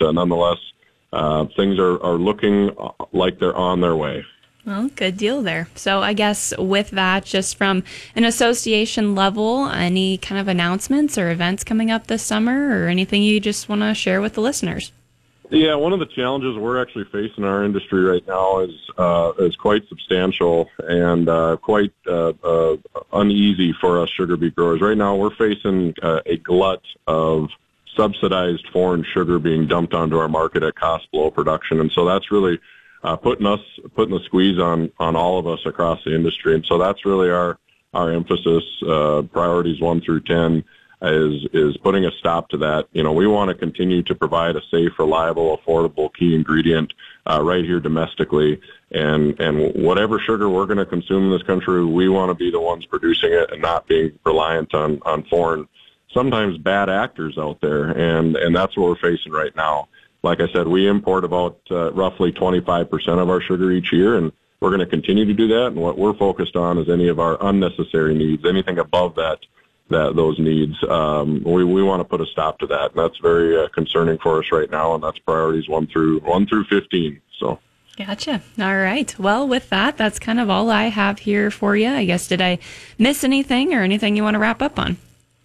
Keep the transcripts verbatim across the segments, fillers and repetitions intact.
uh, nonetheless, uh, things are, are looking like they're on their way. Well, good deal there. So I guess with that, just from an association level, any kind of announcements or events coming up this summer or anything you just want to share with the listeners? Yeah, one of the challenges we're actually facing in our industry right now is uh, is quite substantial and uh, quite uh, uh, uneasy for us sugar beet growers. Right now we're facing uh, a glut of subsidized foreign sugar being dumped onto our market at cost below production. And so that's really uh, putting us, putting the squeeze on, on all of us across the industry. And so that's really our, our emphasis, uh, priorities one through ten is, is putting a stop to that. You know, we want to continue to provide a safe, reliable, affordable key ingredient, uh, right here domestically. And, and whatever sugar we're going to consume in this country, we want to be the ones producing it and not being reliant on, on foreign, sometimes bad actors out there. And, and that's what we're facing right now. Like I said, we import about uh, roughly twenty-five percent of our sugar each year, and we're going to continue to do that. And what we're focused on is any of our unnecessary needs, anything above that, that those needs. Um, we, we want to put a stop to that. And that's very uh, concerning for us right now. And that's priorities one through one through fifteen. So. Gotcha. All right. Well, with that, that's kind of all I have here for you. I guess, did I miss anything or anything you want to wrap up on?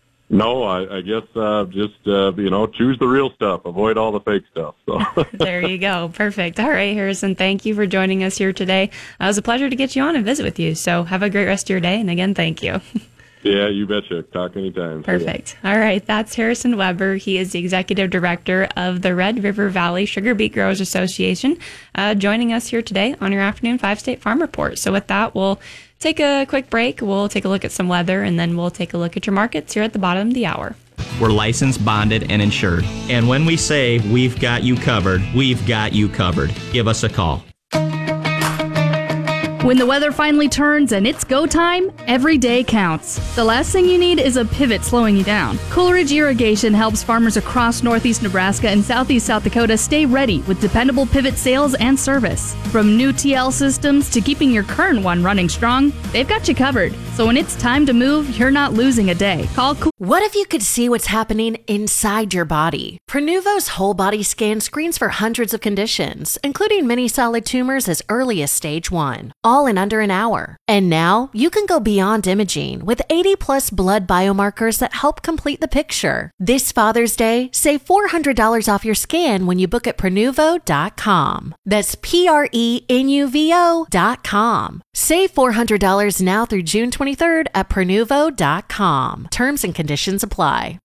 No, I, I guess uh, just, uh, you know, choose the real stuff. Avoid all the fake stuff. So. There you go. Perfect. All right, Harrison, thank you for joining us here today. Uh, it was a pleasure to get you on and visit with you. So have a great rest of your day. And again, thank you. Yeah, you betcha. Talk anytime. Perfect. All right. That's Harrison Weber. He is the executive director of the Red River Valley Sugar Beet Growers Association, uh, joining us here today on your afternoon Five State Farm Report. So with that, we'll take a quick break. We'll take a look at some weather, and then we'll take a look at your markets here at the bottom of the hour. We're licensed, bonded, and insured. And when we say we've got you covered, we've got you covered. Give us a call. When the weather finally turns and it's go time, every day counts. The last thing you need is a pivot slowing you down. Coleridge Irrigation helps farmers across northeast Nebraska and southeast South Dakota stay ready with dependable pivot sales and service. From new T L systems to keeping your current one running strong, they've got you covered. So when it's time to move, you're not losing a day. Call Co- What if you could see what's happening inside your body? Prenuvo's whole body scan screens for hundreds of conditions, including many solid tumors as early as stage one, all in under an hour. And now you can go beyond imaging with eighty plus blood biomarkers that help complete the picture. This Father's Day, save four hundred dollars off your scan when you book at Prenuvo dot com. That's P R E N U V O dot com. Save four hundred dollars now through June twenty-third at Prenuvo dot com. Terms and conditions apply.